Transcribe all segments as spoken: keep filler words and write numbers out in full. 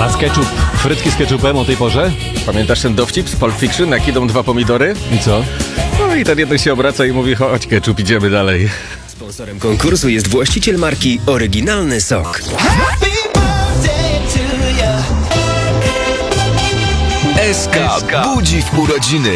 A z ketchup, frytki z ketchupem o tej porze? Pamiętasz ten dowcip z Pulp Fiction, jak idą dwa pomidory? I co? No i ten jeden się obraca i mówi, chodź ketchup, idziemy dalej. Sponsorem konkursu jest właściciel marki Oryginalny Sok. S K budzi w urodziny.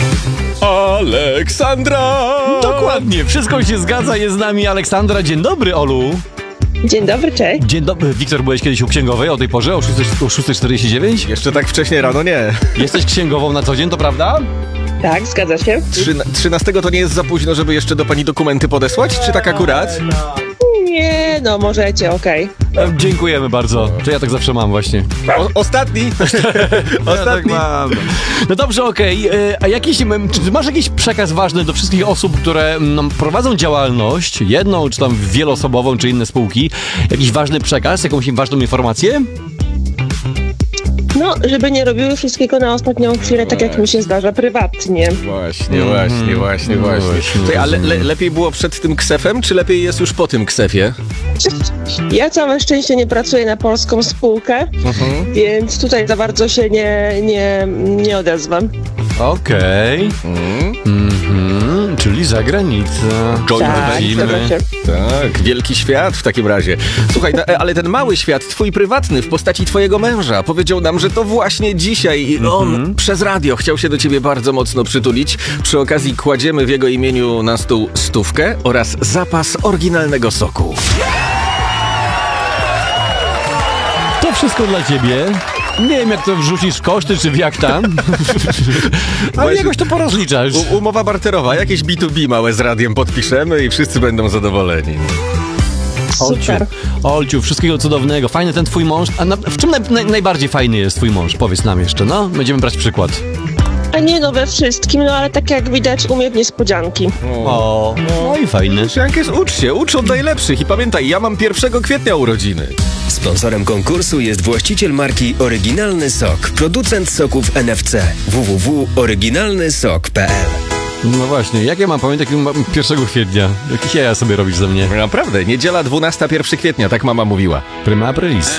Aleksandra! Dokładnie, wszystko się zgadza, jest z nami Aleksandra. Dzień dobry, Olu. Dzień dobry, cześć. Dzień dobry. Wiktor, byłeś kiedyś u księgowej o tej porze, o szósta czterdzieści dziewięć? Jeszcze tak wcześnie rano nie. Jesteś księgową na co dzień, to prawda? Tak, zgadza się. Trzyna- trzynastego to nie jest za późno, żeby jeszcze do pani dokumenty podesłać? Czy tak akurat? Nie, no możecie, okej. E, dziękujemy bardzo. To ja tak zawsze mam właśnie. O- ostatni! ostatni! No dobrze, okej. E, A jakiś, m, czy masz jakiś przekaz ważny do wszystkich osób, które no, prowadzą działalność, jedną, czy tam wieloosobową, czy inne spółki? Jakiś ważny przekaz, jakąś ważną informację? No, żeby nie robiły wszystkiego na ostatnią chwilę, tak jak mi się zdarza prywatnie. Właśnie, właśnie, właśnie, No właśnie. właśnie, Słuchaj, ale le- rozumiem. lepiej było przed tym ksefem, czy lepiej jest już po tym ksefie? Ja całe szczęście nie pracuję na polską spółkę, więc tutaj za bardzo się nie, nie, nie odezwam. Okej. Mhm, czyli zagranica. Tak, zgadza się. Tak, wielki świat w takim razie. Słuchaj, no, e, ale ten mały świat, twój prywatny, w postaci twojego męża, powiedział nam, że to właśnie dzisiaj on przez radio chciał się do ciebie bardzo mocno przytulić. Przy okazji kładziemy w jego imieniu na stół stówkę oraz zapas oryginalnego soku. To wszystko dla ciebie. Nie wiem, jak to wrzucisz w koszty, czy w jak tam. Ale Właśnie- jakoś to porozliczasz. U- umowa barterowa, jakieś B dwa B małe z radiem podpiszemy i wszyscy będą zadowoleni. Super. Olciu, wszystkiego cudownego. Fajny ten twój mąż. A na, w czym naj, naj, najbardziej fajny jest twój mąż? Powiedz nam jeszcze, no. Będziemy brać przykład. A nie no we wszystkim, no ale tak jak widać umie w niespodzianki. O, no i fajny. Jankes, ucz się, ucz od najlepszych i pamiętaj, ja mam pierwszego kwietnia urodziny. Sponsorem konkursu jest właściciel marki Oryginalny Sok, producent soków N F C. w w w kropka oryginalny sok kropka p l. No właśnie, jak ja mam pamiętać, jak mam pierwszego kwietnia? Jakieś jaja sobie robisz ze mnie? Naprawdę, niedziela dwunastego pierwszego kwietnia, tak mama mówiła. Prima aprilis.